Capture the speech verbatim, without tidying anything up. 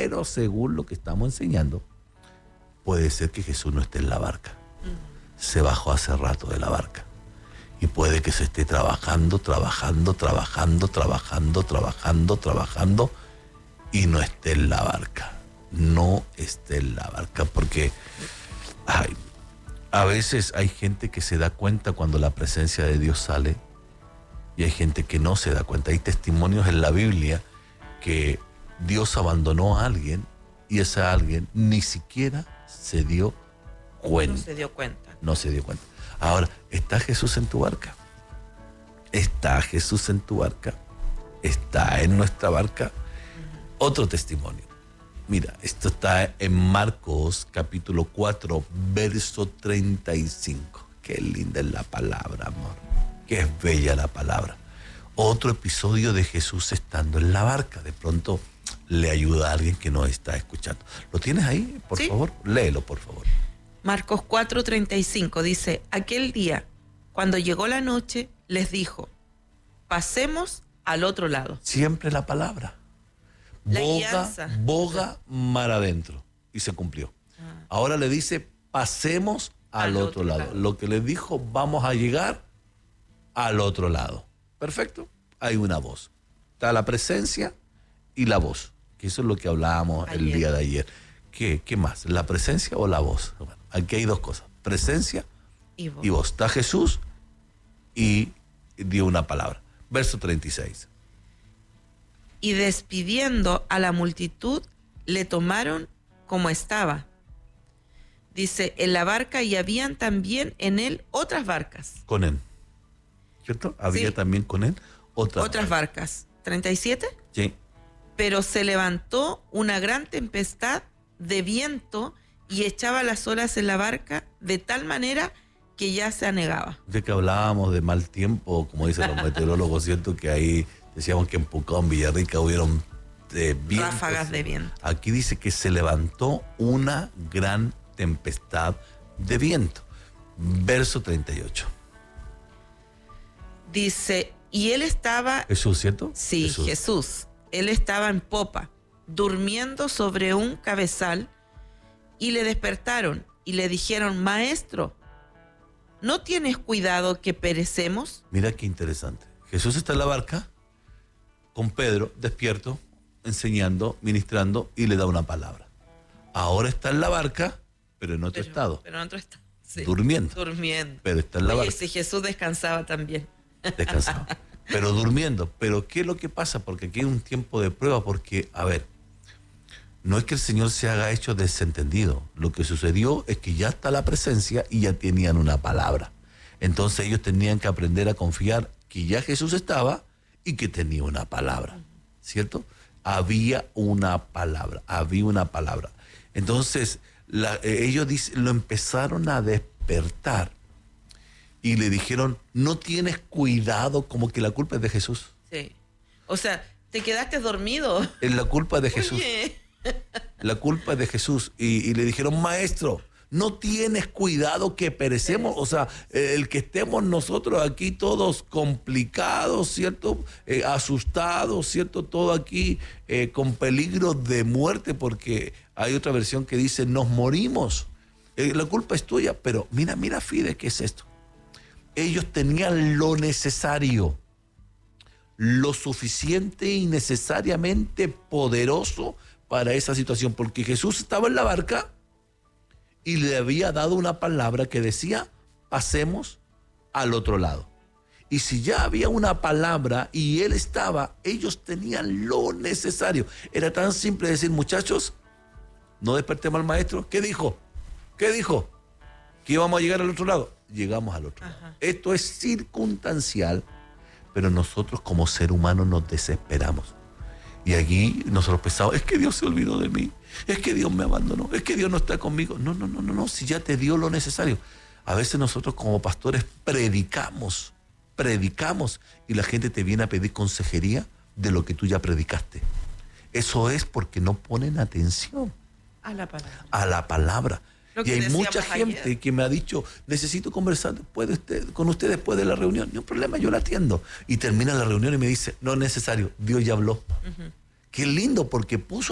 pero según lo que estamos enseñando, puede ser que Jesús no esté en la barca. Uh-huh. Se bajó hace rato de la barca. Y puede que se esté trabajando, trabajando, trabajando, trabajando, trabajando, trabajando, y no esté en la barca. No esté en la barca, porque ay, a veces hay gente que se da cuenta cuando la presencia de Dios sale, y hay gente que no se da cuenta. Hay testimonios en la Biblia que Dios abandonó a alguien, y ese alguien ni siquiera se dio cuenta. No se dio cuenta. No se dio cuenta. Ahora, ¿está Jesús en tu barca? ¿Está Jesús en tu barca? ¿Está en nuestra barca? Uh-huh. Otro testimonio. Mira, esto está en Marcos capítulo cuatro, verso treinta y cinco. Qué linda es la palabra, amor. Qué bella la palabra. Otro episodio de Jesús estando en la barca. De pronto le ayuda a alguien que no está escuchando. ¿Lo tienes ahí, por ¿Sí? favor? Léelo, por favor. Marcos cuatro treinta y cinco dice: aquel día, cuando llegó la noche, les dijo: pasemos al otro lado. Siempre la palabra. La boga, guianza. boga, mar adentro. Y se cumplió. Ah. Ahora le dice: pasemos al, al otro, otro lado. lado. Lo que le dijo: vamos a llegar al otro lado. Perfecto. Hay una voz. Está la presencia y la voz. Que eso es lo que hablábamos ayer. El día de ayer. ¿Qué, qué más? ¿La presencia o la voz? Bueno, aquí hay dos cosas. Presencia y voz. y voz. Está Jesús y dio una palabra. Verso treinta y seis. Y despidiendo a la multitud, le tomaron como estaba. Dice, en la barca y habían también en él otras barcas. Con él. ¿Cierto? Había sí. también con él otras, otras barcas. barcas. ¿treinta y siete? Sí. Pero se levantó una gran tempestad de viento y echaba las olas en la barca de tal manera que ya se anegaba. De que hablábamos de mal tiempo, como dicen los meteorólogos, ¿cierto? Que ahí decíamos que en Pucón, Villarrica, hubieron eh, vientos. Ráfagas de viento. Aquí dice que se levantó una gran tempestad de viento. Verso treinta y ocho. Dice, y él estaba... Jesús, ¿cierto? Sí, Jesús. Jesús. Él estaba en popa, durmiendo sobre un cabezal, y le despertaron y le dijeron, maestro, ¿no tienes cuidado que perecemos? Mira qué interesante. Jesús está en la barca con Pedro, despierto, enseñando, ministrando, y le da una palabra. Ahora está en la barca, pero en otro pero, estado. Pero en otro estado. Sí. Durmiendo. Durmiendo. Pero está en la Oye, barca. si Jesús descansaba también. Descansaba. Pero durmiendo. Pero ¿qué es lo que pasa? Porque aquí hay un tiempo de prueba, porque, a ver, no es que el Señor se haga hecho desentendido. Lo que sucedió es que ya está la presencia y ya tenían una palabra. Entonces ellos tenían que aprender a confiar que ya Jesús estaba y que tenía una palabra, ¿cierto? Había una palabra, había una palabra. Entonces la, eh, ellos dice, lo empezaron a despertar y le dijeron, no tienes cuidado, como que la culpa es de Jesús. Sí. O sea, te quedaste dormido. Es la culpa de Jesús. Oye. La culpa es de Jesús. Y, y le dijeron, maestro, no tienes cuidado que perecemos. O sea, el que estemos nosotros aquí todos complicados, ¿cierto? Eh, asustados, ¿cierto? Todo aquí eh, con peligro de muerte, porque hay otra versión que dice, nos morimos. Eh, la culpa es tuya, pero mira, mira, Fide, ¿qué es esto? Ellos tenían lo necesario, lo suficiente y necesariamente poderoso para esa situación, porque Jesús estaba en la barca y le había dado una palabra que decía, pasemos al otro lado. Y si ya había una palabra y él estaba, ellos tenían lo necesario. Era tan simple decir, muchachos, no despertemos al maestro. ¿Qué dijo? ¿Qué dijo? Que íbamos a llegar al otro lado. Llegamos al otro Ajá. lado. Esto es circunstancial, pero nosotros como ser humano nos desesperamos. Y aquí nosotros pensamos, es que Dios se olvidó de mí, es que Dios me abandonó, es que Dios no está conmigo. No, no, no, no, no, si ya te dio lo necesario. A veces nosotros como pastores predicamos, predicamos y la gente te viene a pedir consejería de lo que tú ya predicaste. Eso es porque no ponen atención a la palabra. A la palabra. Y hay mucha gente ayer. que me ha dicho, necesito conversar después de usted, con usted después de la reunión. No hay problema, yo la atiendo. Y termina la reunión y me dice, no es necesario, Dios ya habló. Uh-huh. Qué lindo, porque puso